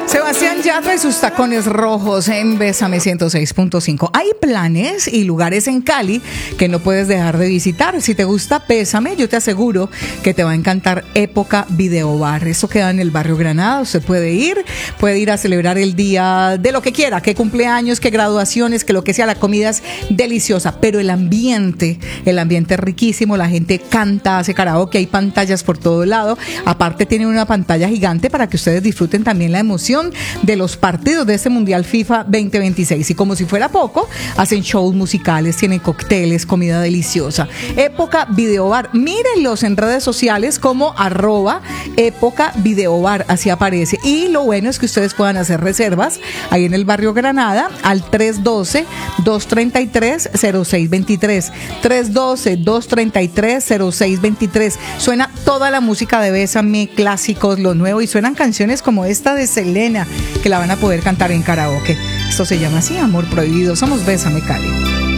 Sebastián Yatra y sus tacones rojos en Bésame 106.5. Hay planes y lugares en Cali que no puedes dejar de visitar. Si te gusta Bésame, yo te aseguro que te va a encantar Época Video Bar. Esto queda en el barrio Granada. Usted puede ir a celebrar el día de lo que quiera, que cumpleaños, que graduaciones, que lo que sea. La comida es deliciosa, pero el ambiente es riquísimo. La gente canta, hace karaoke, hay pantallas por todo lado. Aparte tienen una pantalla gigante para que ustedes disfruten también la emoción de los partidos de este Mundial FIFA 2026. Y como si fuera poco, hacen shows musicales, tienen cócteles, comida deliciosa. Época Video Bar, mírenlos en redes sociales como @Época Video Bar, así aparece. Y lo bueno es que ustedes puedan hacer reservas ahí en el barrio Granada al 312-233-0623. 312-233-0623. Suena toda la música de Bésame, clásicos, lo nuevo, y suenan canciones como esta de Selena, que la van a poder cantar en karaoke. Esto se llama así, Amor Prohibido. Somos Bésame Cali.